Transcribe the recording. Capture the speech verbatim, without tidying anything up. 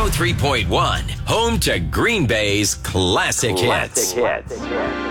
one oh three point one, home to Green Bay's classic, classic hits. hits.